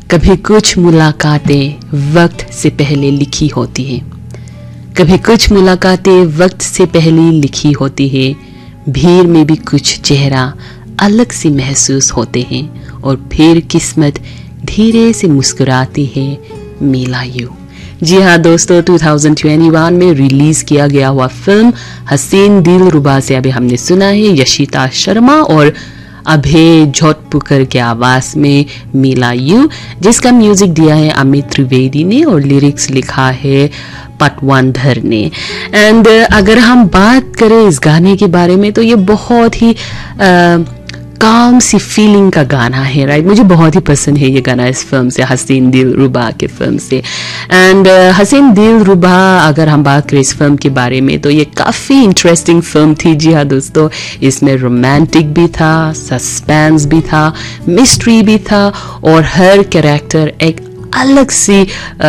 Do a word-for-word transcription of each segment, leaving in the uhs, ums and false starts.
कभी कुछ मुलाकातें वक्त से पहले लिखी होती हैं, कभी कुछ मुलाकातें वक्त से पहले लिखी होती है। भीड़ में भी कुछ चेहरा अलग से महसूस होते हैं और फिर किस्मत धीरे से मुस्कुराती है, मिला यूं। जी हाँ दोस्तों, दो हज़ार इक्कीस में रिलीज किया गया हुआ फिल्म हसीन दिलरुबा से अभी हमने सुना है यशिता शर्मा और अभय जोधपुकर के आवाज में मिला यू, जिसका म्यूजिक दिया है अमित त्रिवेदी ने और लिरिक्स लिखा है पटवानधर ने। एंड अगर हम बात करें इस गाने के बारे में तो ये बहुत ही आ, काम सी फीलिंग का गाना है, राइट। मुझे बहुत ही पसंद है ये गाना इस फिल्म से, हसीन दिलरुबा के फिल्म से। एंड uh, हसीन दिलरुबा अगर हम बात करें इस फिल्म के बारे में तो ये काफ़ी इंटरेस्टिंग फिल्म थी। जी हाँ दोस्तों, इसमें रोमांटिक भी था, सस्पेंस भी था, मिस्ट्री भी था और हर कैरेक्टर एक अलग सी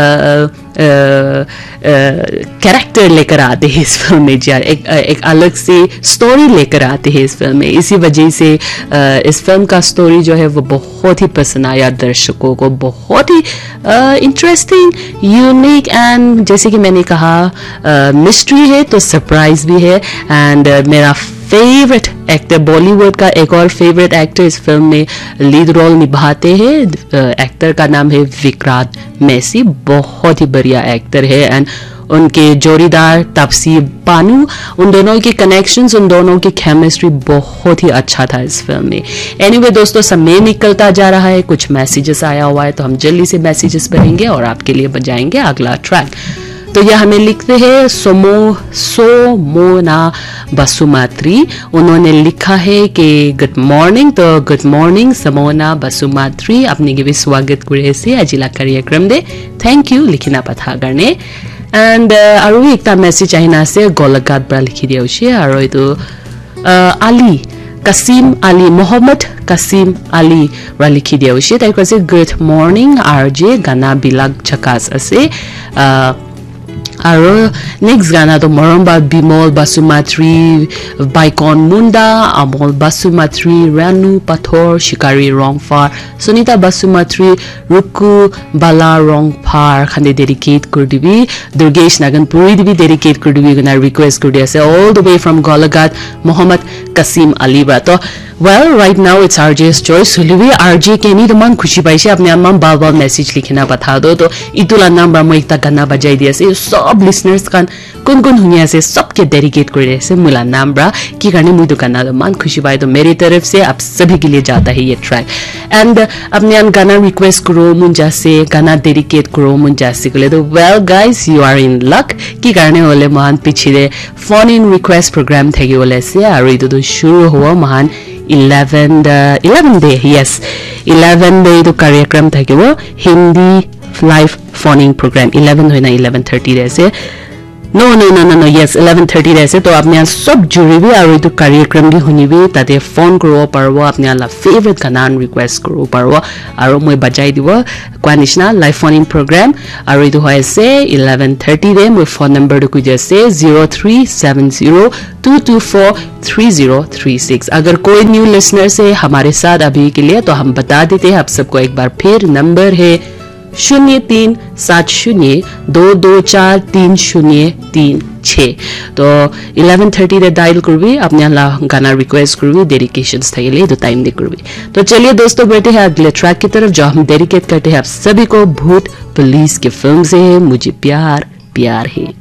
कैरेक्टर लेकर आते हैं इस फिल्म में। जी एक, एक अलग सी स्टोरी लेकर आते हैं इस फिल्म में। इसी वजह से uh, इस फिल्म का स्टोरी जो है वो बहुत ही पसंद आया दर्शकों को, बहुत ही इंटरेस्टिंग, यूनिक एंड जैसे कि मैंने कहा मिस्ट्री uh, है तो सरप्राइज भी है। एंड uh, मेरा फेवरेट एक्टर, बॉलीवुड का एक और फेवरेट एक्टर इस फिल्म में लीड रोल निभाते हैं। एक्टर का नाम है विक्रांत मैसी, बहुत ही बढ़िया एक्टर है। एंड उनके जोड़ीदार तापसी बानू, उन दोनों के कनेक्शंस, उन दोनों की केमिस्ट्री बहुत ही अच्छा था इस फिल्म में। एनीवे दोस्तों, समय निकलता जा रहा है, कुछ मैसेजेस आया हुआ है तो हम जल्दी से मैसेजेस पढ़ेंगे और आपके लिए बजाएंगे अगला ट्रैक। तो यह हमें लिखते हैं सोमो सोमोना बसुमात्री। उन्होंने लिखा है कि गुड मॉर्निंग, तो गुड मॉर्निंग समोना बसुमात्री, आपने स्वागत करे से अजिला कार्यक्रम दे थैंक यू लिखिना पथा करने। एंड और एक मेसेज आहिना से गोलगात बरा लिखि दिया उसे और तो आली कासिम आली मोहम्मद कासिम आली रा लिखि दिया उसे ताई कसे गुड मॉर्निंग आरजे गाना बिलाग झकास असे। और नेक्स्ट गाना तो मरम्बा बिमल बासुमात्री, बाइकन मुंडा, अमल बासुमात्री, रानू पाथर, शिकारी रंगफार, सुनीता बासुमात्री, रुकु बाला रंगफार खाने डेडिकेट कर दिबी, दुर्गेश नागनपुरी दिबी डेडिकेट कर दिबी गना रिक्वेस्ट कर दिया से all the way from Golaghat Mohammad Qasim Ali बा। तो well right now it's आरजे's choice. सुलिवी RJ के नी मन खुशी पाइसे अपने अम्मा बाल बाल मैसेज लिखना बता दो तो इतुला नंबर म एकता गाना बजाई दिया से सब लिसनर्स कान कौन कौन हुनिया से सबके डेडिकेट कर दिया से मुला नंबर की करने मुझे गाना मन खुशी पाए तो मेरी तरफ से आप सभी के लिए जाता है ये ट्रैक। एंड अपने अन गाना रिक्वेस्ट करो मुंजा से, गाना डेडिकेट करो मुंजा से के लिए तो well guys you are in luck की करने वाले महान पीछे फोन इन रिक्वेस्ट प्रोग्राम थे वाले से और ये तो शुरू हुआ महान eleven eleven day yes eleven day तो कार्यक्रम था कि वो Hindi live phoning programme eleven होना eleven thirty रहसे no no no no no yes eleven thirty रहसे। तो अपने सब जुड़ी भी और तो कार्यक्रम भी हुई भी ताते फोन करो पारबो, अपने ला फेवरेट गाना रिक्वेस्ट करो पारबो और मैं बजाई দিব কোৱা নিচিনা लाइव फोनिंग प्रोग्राम और ये है से इलेवन थर्टी रे मैं फोन नंबर तो कुछ से zero three seven zero to to four three zero three six. अगर कोई न्यू लिसनर से हमारे साथ अभी के लिए तो हम बता देते हैं आप सबको एक बार फिर, नंबर है शून्य तीन सात शून्य दो दो चार तीन शून्य तीन छः। तो इलेवन थर्टी रे डायल करबी, अपने गाना रिक्वेस्ट करबी, डेडिकेशंस था ये लिए तो टाइम दे करबी। तो चलिए दोस्तों बैठे हैं अगले ट्रैक की तरफ जो हम डेडिकेट करते हैं आप सभी को भूत पुलिस की फिल्म से मुझे प्यार प्यार है।